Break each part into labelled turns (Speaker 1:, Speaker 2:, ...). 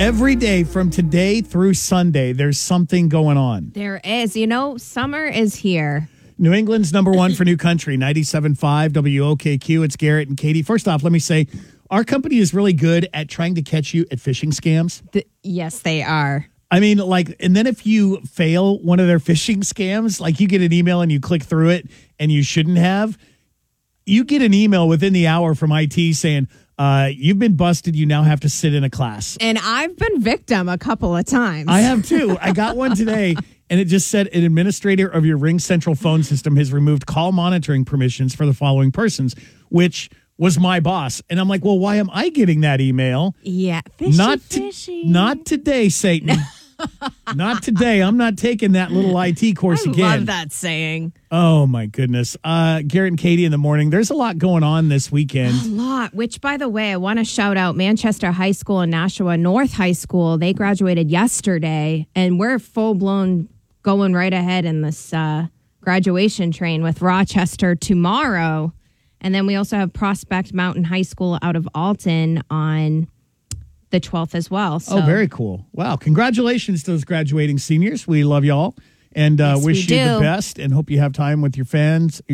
Speaker 1: Every day from today through Sunday, there's something going on.
Speaker 2: There is. Summer is here.
Speaker 1: New England's number one for New Country, 97.5 WOKQ. It's Garrett and Katie. First off, let me say, our company is really good at trying to catch you at phishing scams.
Speaker 2: Yes, they are.
Speaker 1: I mean, and then if you fail one of their phishing scams, like you get an email and you click through it and you shouldn't have, you get an email within the hour from IT saying, you've been busted. You now have to sit in a class.
Speaker 2: And I've been victim a couple of times.
Speaker 1: I have too. I got one today, and it just said an administrator of your Ring Central phone system has removed call monitoring permissions for the following persons, which was my boss. And I'm like, well, why am I getting that email?
Speaker 2: Yeah.
Speaker 1: Fishy. Not today, Satan. Not today. I'm not taking that little IT course again.
Speaker 2: I love that saying.
Speaker 1: Oh, my goodness. Garrett and Katie in the morning. There's a lot going on this weekend.
Speaker 2: A lot, which, by the way, I want to shout out Manchester High School and Nashua North High School. They graduated yesterday, and we're full-blown going right ahead in this graduation train with Rochester tomorrow. And then we also have Prospect Mountain High School out of Alton on the 12th as well. So.
Speaker 1: Oh, very cool. Wow. Congratulations to those graduating seniors. We love y'all and wish you the best and hope you have time with your fans,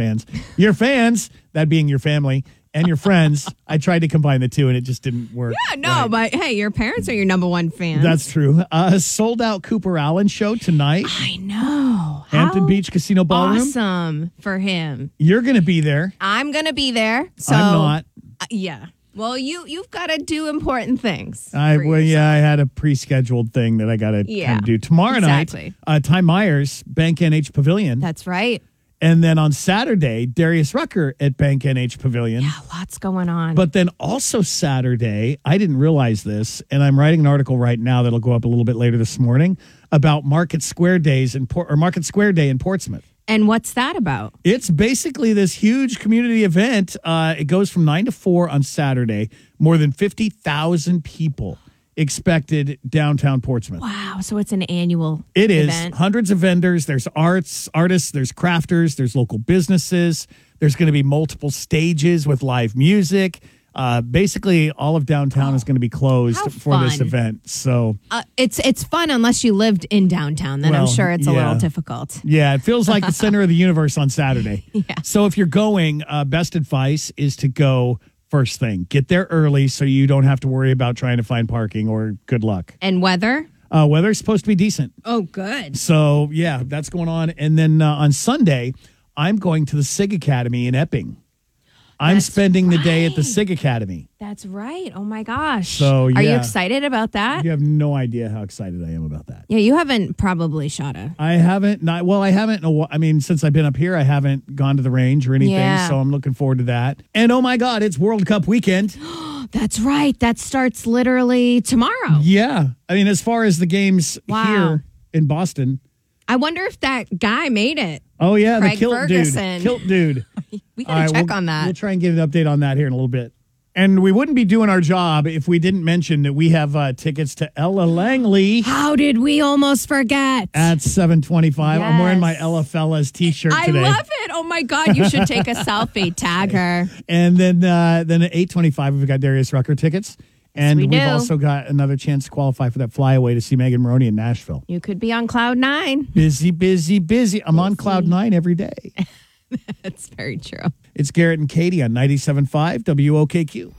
Speaker 1: that being your family, and your friends. I tried to combine the two and it just didn't work.
Speaker 2: Yeah, no, but hey, your parents are your number one fans.
Speaker 1: That's true. Sold out Cooper Allen show tonight.
Speaker 2: I know.
Speaker 1: Hampton Beach Casino Ballroom.
Speaker 2: Awesome for him.
Speaker 1: You're going to be there.
Speaker 2: I'm going to be there. So
Speaker 1: I'm not.
Speaker 2: Yeah. Well, you've got to do important things.
Speaker 1: I had a pre-scheduled thing that I got to kind of do tomorrow night. Ty Myers, Bank NH Pavilion.
Speaker 2: That's right.
Speaker 1: And then on Saturday, Darius Rucker at Bank NH Pavilion.
Speaker 2: Yeah, lots going on.
Speaker 1: But then also Saturday, I didn't realize this, and I'm writing an article right now that'll go up a little bit later this morning about Market Square Day in Portsmouth.
Speaker 2: And what's that about?
Speaker 1: It's basically this huge community event. It goes from 9 to 4 on Saturday. More than 50,000 people expected downtown Portsmouth.
Speaker 2: Wow. So it's an annual
Speaker 1: event. It is.
Speaker 2: Event.
Speaker 1: Hundreds of vendors. There's artists, there's crafters, there's local businesses. There's going to be multiple stages with live music. Basically, all of downtown is going to be closed for this event. So
Speaker 2: it's fun unless you lived in downtown. Then I'm sure it's a little difficult.
Speaker 1: Yeah, it feels like the center of the universe on Saturday.
Speaker 2: Yeah.
Speaker 1: So if you're going, best advice is to go first thing. Get there early so you don't have to worry about trying to find parking or good luck.
Speaker 2: And weather?
Speaker 1: Weather's supposed to be decent.
Speaker 2: Oh, good.
Speaker 1: So, yeah, that's going on. And then on Sunday, I'm going to the SIG Academy in Epping. I'm spending the day at the SIG Academy.
Speaker 2: That's right. Oh, my gosh.
Speaker 1: So, yeah.
Speaker 2: Are you excited about that?
Speaker 1: You have no idea how excited I am about that.
Speaker 2: Yeah, you haven't probably shot a...
Speaker 1: I haven't. I haven't. I mean, since I've been up here, I haven't gone to the range or anything.
Speaker 2: Yeah.
Speaker 1: So I'm looking forward to that. And, oh, my God, it's World Cup weekend.
Speaker 2: That's right. That starts literally tomorrow.
Speaker 1: Yeah. I mean, as far as the games here in Boston.
Speaker 2: I wonder if that guy made it.
Speaker 1: Oh, yeah,
Speaker 2: Craig
Speaker 1: the kilt
Speaker 2: Ferguson.
Speaker 1: dude. Kilt dude.
Speaker 2: We got to check on that.
Speaker 1: We'll try and give an update on that here in a little bit. And we wouldn't be doing our job if we didn't mention that we have tickets to Ella Langley.
Speaker 2: How did we almost forget?
Speaker 1: At 7:25.
Speaker 2: Yes.
Speaker 1: I'm wearing my Ella Fellas t-shirt today.
Speaker 2: I love it. Oh, my God. You should take a selfie. Tag her.
Speaker 1: And then at 8:25, we've got Darius Rucker tickets. And
Speaker 2: we've
Speaker 1: also got another chance to qualify for that flyaway to see Megan Maroney in Nashville.
Speaker 2: You could be on Cloud 9.
Speaker 1: Busy, busy, busy. I'm on Cloud 9 every day.
Speaker 2: That's very true.
Speaker 1: It's Garrett and Katie on 97.5 WOKQ.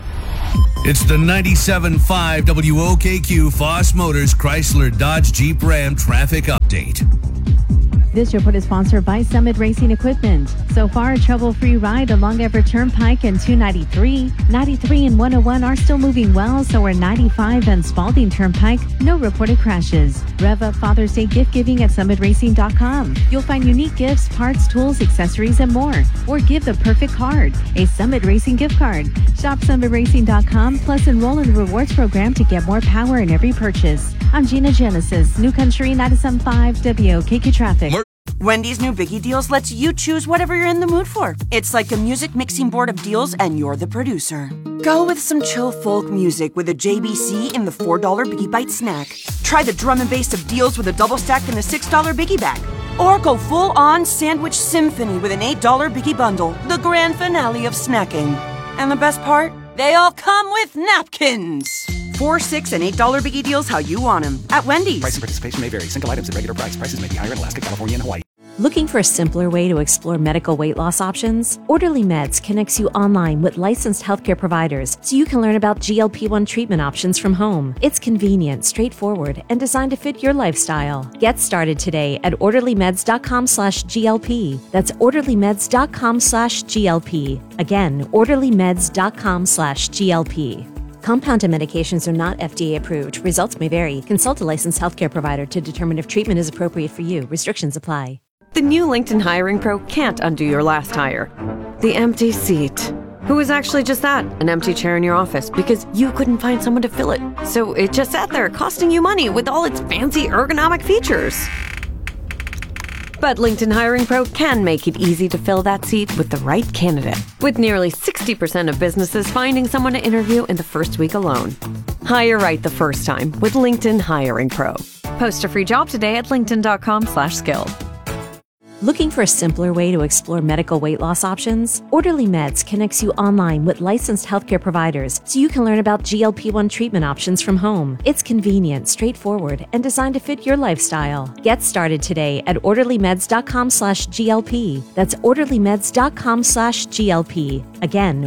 Speaker 3: It's the 97.5 WOKQ Foss Motors Chrysler Dodge Jeep Ram traffic update.
Speaker 4: This report is sponsored by Summit Racing Equipment. So far, a trouble-free ride along Everett Turnpike and 293. 93 and 101 are still moving well, so are 95 and Spalding Turnpike. No reported crashes. Rev up Father's Day gift giving at summitracing.com. You'll find unique gifts, parts, tools, accessories, and more. Or give the perfect card, a Summit Racing gift card. Shop summitracing.com, plus enroll in the rewards program to get more power in every purchase. I'm Gina Genesis, New Country 97.5 WOKQ Traffic.
Speaker 5: Wendy's new Biggie Deals lets you choose whatever you're in the mood for. It's like a music mixing board of deals, and you're the producer. Go with some chill folk music with a JBC in the $4 Biggie Bite snack. Try the drum and bass of deals with a double stack in the $6 Biggie bag. Or go full-on sandwich symphony with an $8 Biggie bundle, the grand finale of snacking. And the best part? They all come with napkins. 4, $6, and $8 biggie deals how you want them. At Wendy's.
Speaker 6: Price and participation may vary. Single items at regular price. Prices may be higher in Alaska, California, and Hawaii.
Speaker 4: Looking for a simpler way to explore medical weight loss options? Orderly Meds connects you online with licensed healthcare providers so you can learn about GLP-1 treatment options from home. It's convenient, straightforward, and designed to fit your lifestyle. Get started today at orderlymeds.com/GLP. That's orderlymeds.com/GLP. Again, orderlymeds.com/GLP. Compounded medications are not FDA approved. Results may vary. Consult a licensed healthcare provider to determine if treatment is appropriate for you. Restrictions apply.
Speaker 7: The new LinkedIn Hiring Pro can't undo your last hire. The empty seat. Who was actually just that? An empty chair in your office because you couldn't find someone to fill it. So it just sat there costing you money with all its fancy ergonomic features. But LinkedIn Hiring Pro can make it easy to fill that seat with the right candidate. With nearly 60% of businesses finding someone to interview in the first week alone. Hire right the first time with LinkedIn Hiring Pro. Post a free job today at linkedin.com/skill.
Speaker 4: Looking for a simpler way to explore medical weight loss options? Orderly Meds connects you online with licensed healthcare providers so you can learn about GLP-1 treatment options from home. It's convenient, straightforward, and designed to fit your lifestyle. Get started today at orderlymeds.com/GLP. That's orderlymeds.com/GLP. Again,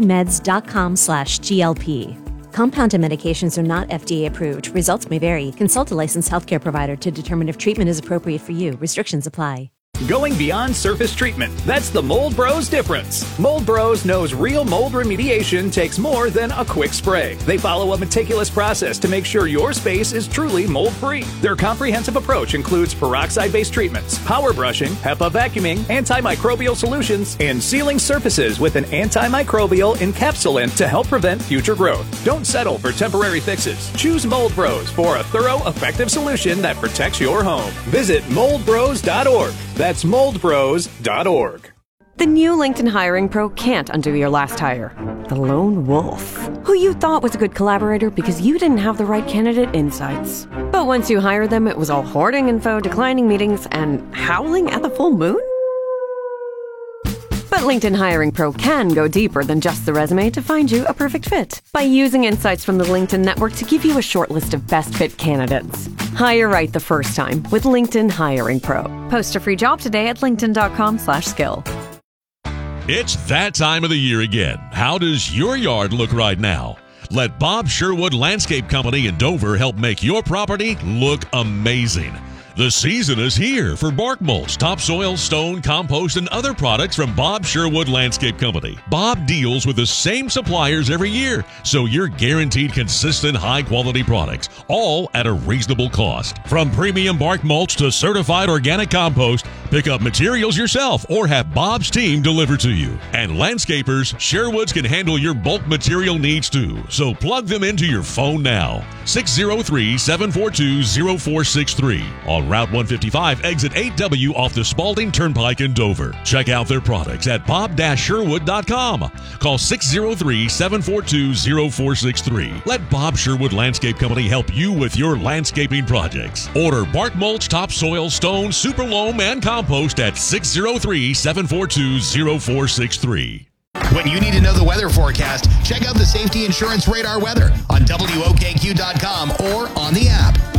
Speaker 4: orderlymeds.com/GLP. Compounded medications are not FDA approved. Results may vary. Consult a licensed healthcare provider to determine if treatment is appropriate for you. Restrictions apply.
Speaker 8: Going beyond surface treatment. That's the Mold Bros difference. Mold Bros knows real mold remediation takes more than a quick spray. They follow a meticulous process to make sure your space is truly mold-free. Their comprehensive approach includes peroxide-based treatments, power brushing, HEPA vacuuming, antimicrobial solutions, and sealing surfaces with an antimicrobial encapsulant to help prevent future growth. Don't settle for temporary fixes. Choose Mold Bros for a thorough, effective solution that protects your home. Visit moldbros.org. That's moldbros.org.
Speaker 7: The new LinkedIn Hiring Pro can't undo your last hire. The lone wolf, who you thought was a good collaborator because you didn't have the right candidate insights. But once you hired them, it was all hoarding info, declining meetings, and howling at the full moon? But LinkedIn Hiring Pro can go deeper than just the resume to find you a perfect fit by using insights from the LinkedIn network to give you a short list of best fit candidates. Hire right the first time with LinkedIn Hiring Pro. Post a free job today at linkedin.com/skill.
Speaker 9: It's that time of the year again. How does your yard look right now? Let Bob Sherwood Landscape Company in Dover help make your property look amazing. The season is here for bark mulch, topsoil, stone, compost, and other products from Bob Sherwood Landscape Company. Bob deals with the same suppliers every year, so you're guaranteed consistent, high-quality products, all at a reasonable cost. From premium bark mulch to certified organic compost, pick up materials yourself or have Bob's team deliver to you. And landscapers, Sherwoods can handle your bulk material needs too, so plug them into your phone now. 603-742-0463 on Route 155, exit 8W off the Spalding Turnpike in Dover. Check out their products at bob-sherwood.com. Call 603-742-0463. Let Bob Sherwood Landscape Company help you with your landscaping projects. Order bark mulch, topsoil, stone, super loam, and compost at 603-742-0463.
Speaker 10: When you need to know the weather forecast, check out the Safety Insurance Radar weather on WOKQ.com or on the app.